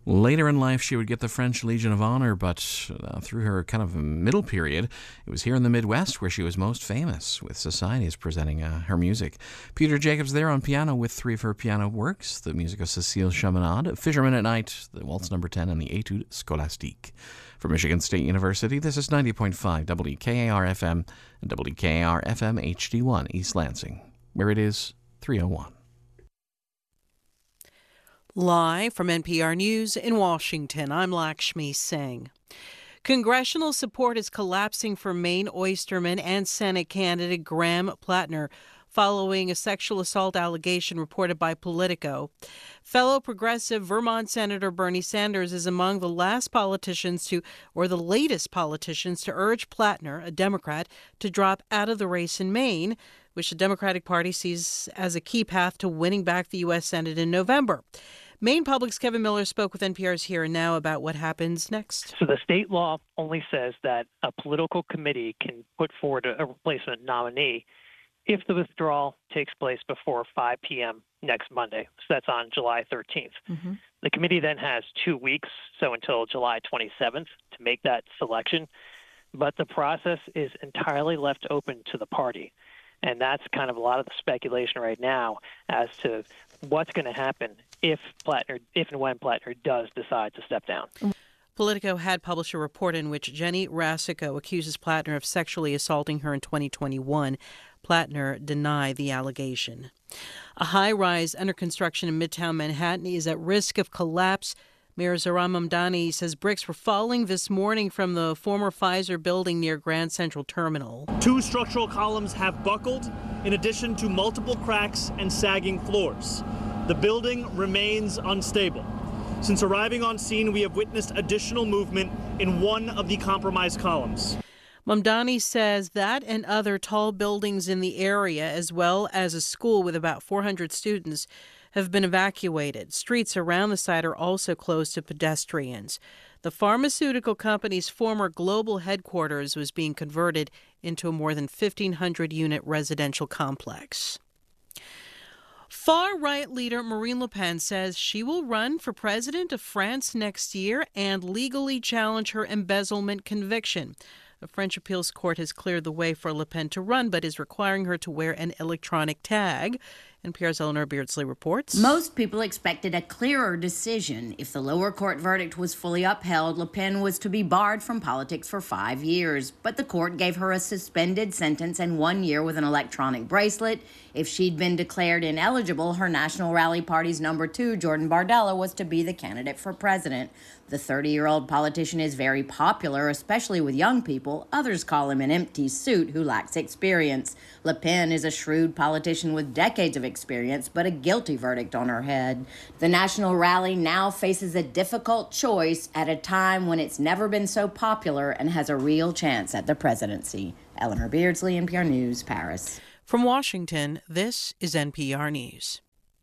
Later in life, she would get the French Legion of Honor, but through her kind of middle period, it was here in the Midwest where she was most famous, with societies presenting her music. Peter Jacobs there on piano with three of her piano works, the music of Cécile Chaminade, Fisherman at Night, the Waltz No. 10, and the Etude Scholastique. From Michigan State University, this is 90.5 WKAR-FM and WKAR-FM HD1 East Lansing, where it is 3:01. Live from NPR News in Washington, I'm Lakshmi Singh. Congressional support is collapsing for Maine oysterman and Senate candidate Graham Plattner following a sexual assault allegation reported by Politico. Fellow progressive Vermont Senator Bernie Sanders is among the latest politicians to urge Plattner, a Democrat, to drop out of the race in Maine, which the Democratic Party sees as a key path to winning back the U.S. Senate in November. Maine Public's Kevin Miller spoke with NPR's Here and Now about what happens next. So the state law only says that a political committee can put forward a replacement nominee if the withdrawal takes place before 5 p.m. next Monday. So that's on July 13th. Mm-hmm. The committee then has 2 weeks, so until July 27th, to make that selection. But the process is entirely left open to the party. And that's kind of a lot of the speculation right now as to what's going to happen if and when Plattner does decide to step down. Politico had published a report in which Jenny Rasico accuses Plattner of sexually assaulting her in 2021. Plattner denied the allegation. A high-rise under construction in Midtown Manhattan is at risk of collapse. Mayor Zohran Mamdani says bricks were falling this morning from the former Pfizer building near Grand Central Terminal. 2 structural columns have buckled, in addition to multiple cracks and sagging floors. The building remains unstable. Since arriving on scene, we have witnessed additional movement in one of the compromised columns. Mamdani says that and other tall buildings in the area, as well as a school with about 400 students, have been evacuated. Streets around the site are also closed to pedestrians. The pharmaceutical company's former global headquarters was being converted into a more than 1,500-unit residential complex. Far-right leader Marine Le Pen says she will run for president of France next year and legally challenge her embezzlement conviction. A French appeals court has cleared the way for Le Pen to run, but is requiring her to wear an electronic tag. NPR's Eleanor Beardsley reports. Most people expected a clearer decision. If the lower court verdict was fully upheld, Le Pen was to be barred from politics for 5 years. But the court gave her a suspended sentence and 1 year with an electronic bracelet. If she'd been declared ineligible, her National Rally Party's number 2, Jordan Bardella, was to be the candidate for president. The 30-year-old politician is very popular, especially with young people. Others call him an empty suit who lacks experience. Le Pen is a shrewd politician with decades of experience, but a guilty verdict on her head. The National Rally now faces a difficult choice at a time when it's never been so popular and has a real chance at the presidency. Eleanor Beardsley, NPR News, Paris. From Washington, this is NPR News.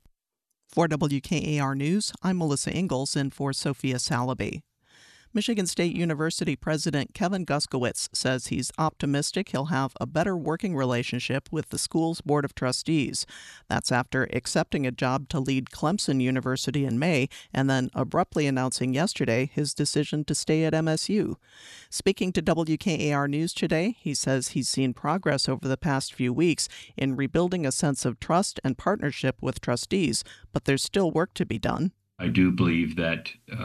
For WKAR News, I'm Melissa Ingalls in for Sophia Salaby. Michigan State University President Kevin Guskowitz says he's optimistic he'll have a better working relationship with the school's Board of Trustees. That's after accepting a job to lead Clemson University in May and then abruptly announcing yesterday his decision to stay at MSU. Speaking to WKAR News today, he says he's seen progress over the past few weeks in rebuilding a sense of trust and partnership with trustees, but there's still work to be done. I do believe that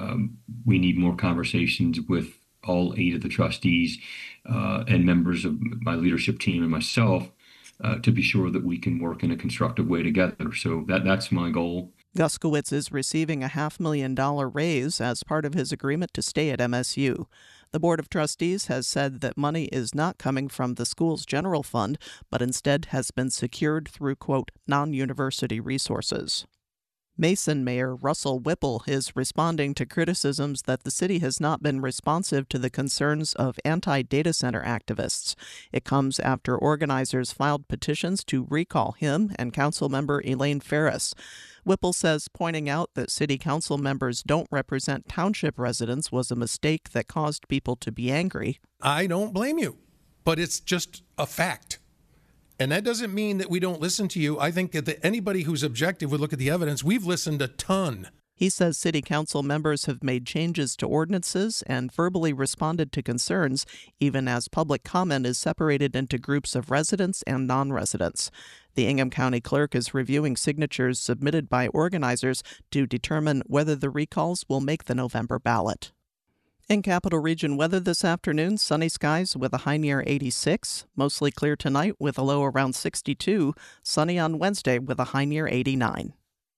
we need more conversations with all 8 of the trustees and members of my leadership team and myself to be sure that we can work in a constructive way together. So that's my goal. Guskowitz is receiving a $500,000 raise as part of his agreement to stay at MSU. The Board of Trustees has said that money is not coming from the school's general fund, but instead has been secured through, quote, non-university resources. Mason Mayor Russell Whipple is responding to criticisms that the city has not been responsive to the concerns of anti-data center activists. It comes after organizers filed petitions to recall him and council member Elaine Ferris. Whipple says pointing out that city council members don't represent township residents was a mistake that caused people to be angry. I don't blame you, but it's just a fact. And that doesn't mean that we don't listen to you. I think that anybody who's objective would look at the evidence. We've listened a ton He says city council members have made changes to ordinances and verbally responded to concerns, even as public comment is separated into groups of residents and non-residents. The Ingham County Clerk is reviewing signatures submitted by organizers to determine whether the recalls will make the November ballot. In Capital Region weather this afternoon, sunny skies with a high near 86, mostly clear tonight with a low around 62, sunny on Wednesday with a high near 89.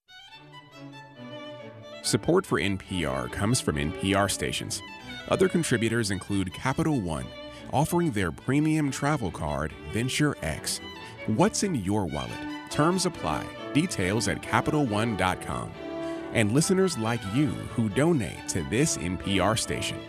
Support for NPR comes from NPR stations. Other contributors include Capital One, offering their premium travel card, Venture X. What's in your wallet? Terms apply. Details at CapitalOne.com. And listeners like you who donate to this NPR station.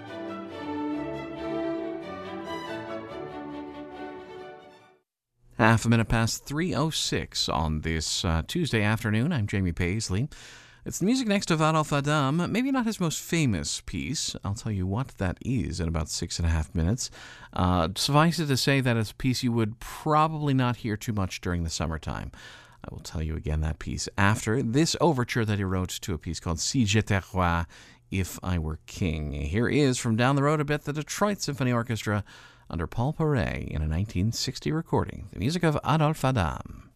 Half a minute past 3:06 on this Tuesday afternoon. I'm Jamie Paisley. It's the music next to Adolphe Adam, maybe not his most famous piece. I'll tell you what that is in about 6.5 minutes. Suffice it to say that it's a piece you would probably not hear too much during the summertime. I will tell you again that piece after this overture that he wrote to a piece called Si j'étais roi, If I Were King. Here is, from down the road a bit, the Detroit Symphony Orchestra under Paul Paray in a 1960 recording. The music of Adolphe Adam.